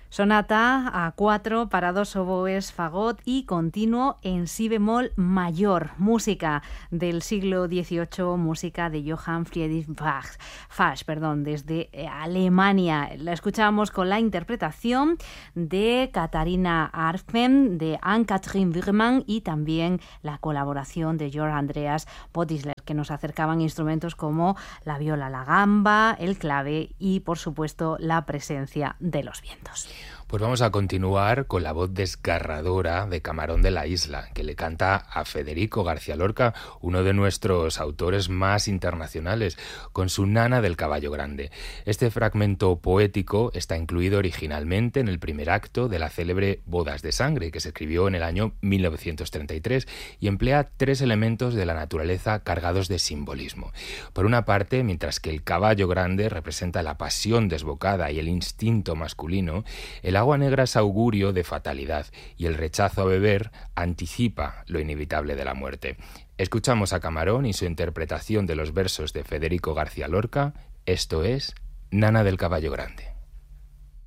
Sonata a 4 para dos oboes, fagot y continuo en si bemol mayor, música del siglo XVIII, música de Johann Friedrich Bach, desde Alemania. La escuchamos con la interpretación de Katharina Arfven, de Anne-Catherine Wirman y también la colaboración de Georg Andreas Potisler, que nos acercaban instrumentos como la viola, la gamba, el clave y, por supuesto, la presencia de los vientos. Pues vamos a continuar con la voz desgarradora de Camarón de la Isla, que le canta a Federico García Lorca, uno de nuestros autores más internacionales, con su Nana del Caballo Grande. Este fragmento poético está incluido originalmente en el primer acto de la célebre Bodas de Sangre, que se escribió en el año 1933 y emplea tres elementos de la naturaleza cargados de simbolismo. Por una parte, mientras que el caballo grande representa la pasión desbocada y el instinto masculino, el agua negra es augurio de fatalidad y el rechazo a beber anticipa lo inevitable de la muerte. Escuchamos a Camarón y su interpretación de los versos de Federico García Lorca. Esto es Nana del Caballo Grande.